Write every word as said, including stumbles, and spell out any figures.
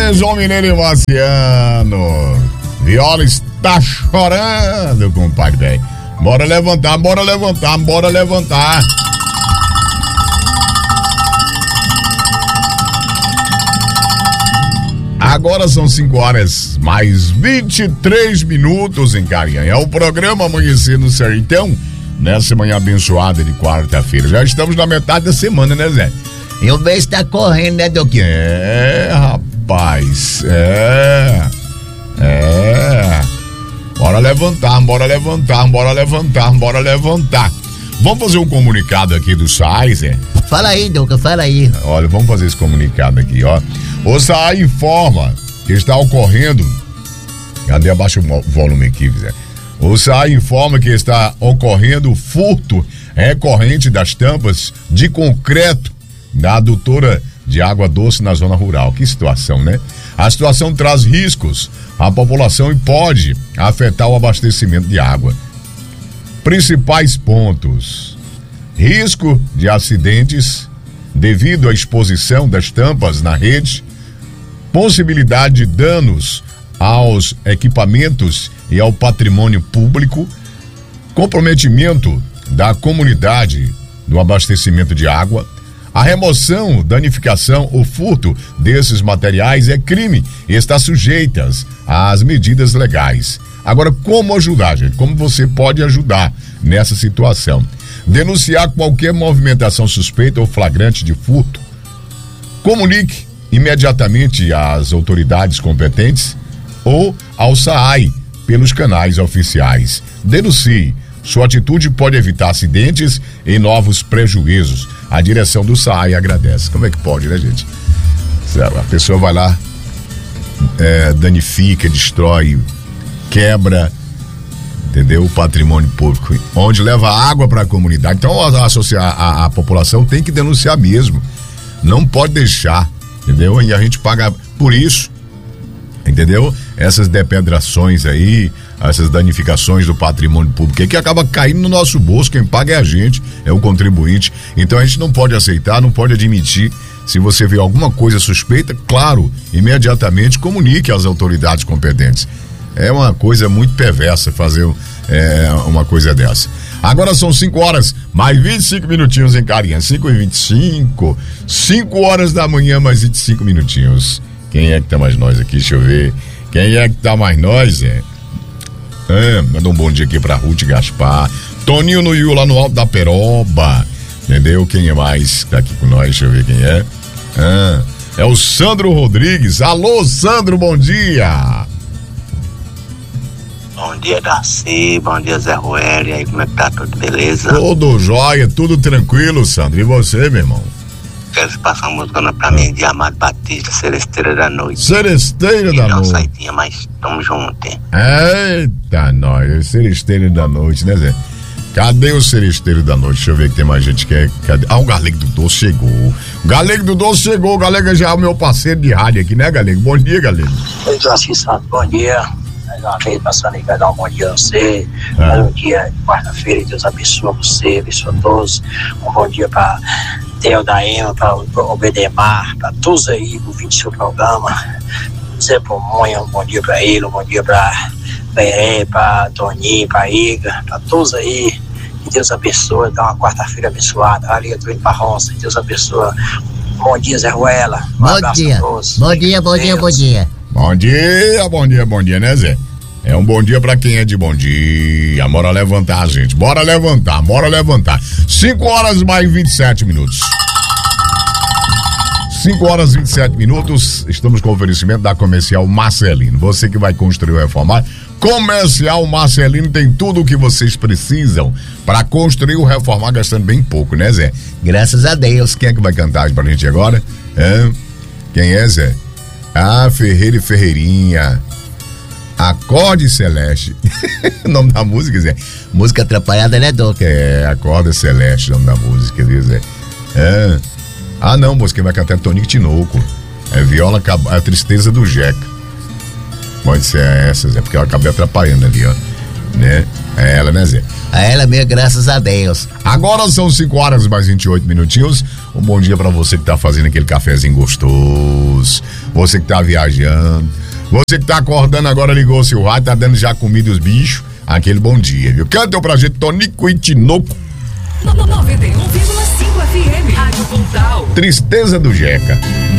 Alô, João Mineiro e Marciano. Viola está chorando, compadre, velho. Bora levantar, bora levantar, bora levantar. Agora são cinco horas mais vinte e três minutos em Carinha. É o programa Amanhecer no Sertão, nessa manhã abençoada de quarta-feira. Já estamos na metade da semana, né, Zé? E o mês tá correndo, né, Doquinho? É, rapaz, é, é. Bora levantar, bora levantar, bora levantar, bora levantar. Vamos fazer um comunicado aqui do S A I, Zé? Fala aí, Douca, fala aí. Olha, vamos fazer esse comunicado aqui, ó. O S A I informa que está ocorrendo... Cadê? Abaixa o volume aqui, Zé. O S A I informa que está ocorrendo furto recorrente das tampas de concreto da adutora de água doce na zona rural. Que situação, né? A situação traz riscos à população e pode afetar o abastecimento de água. Principais pontos: risco de acidentes devido à exposição das tampas na rede, possibilidade de danos aos equipamentos e ao patrimônio público, comprometimento da comunidade no abastecimento de água. A remoção, danificação ou furto desses materiais é crime e está sujeitas às medidas legais. Agora, como ajudar, gente? Como você pode ajudar nessa situação? Denunciar qualquer movimentação suspeita ou flagrante de furto. Comunique imediatamente às autoridades competentes ou ao S A I pelos canais oficiais. Denuncie. Sua atitude pode evitar acidentes e novos prejuízos. A direção do S A I agradece. Como é que pode, né, gente? A pessoa vai lá, é, danifica, destrói, quebra, entendeu? O patrimônio público, onde leva água para a comunidade. Então a, a, a, a população tem que denunciar mesmo. Não pode deixar, entendeu? E a gente paga por isso, entendeu? Essas depedrações aí, essas danificações do patrimônio público, que acaba caindo no nosso bolso. Quem paga é a gente, é o contribuinte. Então a gente não pode aceitar, não pode admitir. Se você vê alguma coisa suspeita, claro, imediatamente comunique às autoridades competentes. É uma coisa muito perversa fazer é, uma coisa dessa. Agora são cinco horas, mais vinte e cinco minutinhos em Carinha. cinco e vinte e cinco. cinco horas da manhã, mais vinte e cinco minutinhos. Quem é que tá mais nós aqui? Deixa eu ver. Quem é que tá mais nós, é? Ah, manda um bom dia aqui pra Ruth Gaspar. Toninho no Iu, lá no Alto da Peroba. Entendeu? Quem é mais que tá aqui com nós? Deixa eu ver quem é. Ah, é o Sandro Rodrigues. Alô, Sandro, bom dia. Bom dia, Darcy. Bom dia, Zé Ruel. E aí, como é que tá? Tudo beleza? Tudo jóia, tudo tranquilo, Sandro. E você, meu irmão? Quero passar uma música pra mim de Amado Batista, Seresteira da Noite. Seresteira da Noite. Não saitinha, mas tamo junto, hein? Eita, nós. Seresteira da Noite, né, Zé? Cadê o Seresteiro da Noite? Deixa eu ver que tem mais gente que é. Cadê? Ah, o Galego do Doce chegou. O Galego do Doce chegou. O Galego já é o meu parceiro de rádio aqui, né, Galego? Bom dia, Galego. Oi, Darcy Santos, bom dia. Mais uma vez passando aí, dar um bom dia a você. Mais um dia de quarta-feira, Deus abençoe você, abençoe a todos. Um bom dia pra Theo da Ema, para o Bedemar, para todos aí do vídeo do seu programa. Zé Pomonha, um bom dia para ele, um bom dia para Beré, para Toninho, para Iga, para todos aí. Que Deus abençoe, dá uma quarta-feira abençoada. Ali eu tô indo para roça, Deus abençoe. Bom dia, Zé Ruela. Um bom dia. Bom dia, bom dia, bom dia. Bom dia, bom dia, bom dia, né, Zé? É um bom dia pra quem é de bom dia. Bora levantar, gente. Bora levantar, bora levantar. cinco horas mais vinte e sete minutos. cinco horas e vinte e sete minutos. Estamos com o oferecimento da Comercial Marcelino. Você que vai construir ou reformar, Comercial Marcelino tem tudo o que vocês precisam para construir ou reformar gastando bem pouco, né, Zé? Graças a Deus. Quem é que vai cantar pra gente agora? É? Quem é, Zé? Ah, Ferreira e Ferreirinha. Acorde Celeste. O nome da música, Zé? Música atrapalhada, né, Doc? É, Acorde Celeste, o nome da música, viu, Zé? É. Ah, não, moça, quem vai cantar é Tonico Tinoco. É Viola, a Tristeza do Jeca. Pode ser essa, Zé, porque eu acabei atrapalhando ali, ó. Né? É ela, né, Zé? A ela mesmo, graças a Deus. Agora são cinco horas mais vinte e oito minutinhos. Um bom dia pra você que tá fazendo aquele cafezinho gostoso. Você que tá viajando. Você que tá acordando agora, ligou o seu rádio, tá dando já comida os bichos. Aquele bom dia, viu? Canta pra gente, Tonico e Tinoco. noventa e um vírgula cinco F M, Rádio Pontal. Tristeza do Jeca.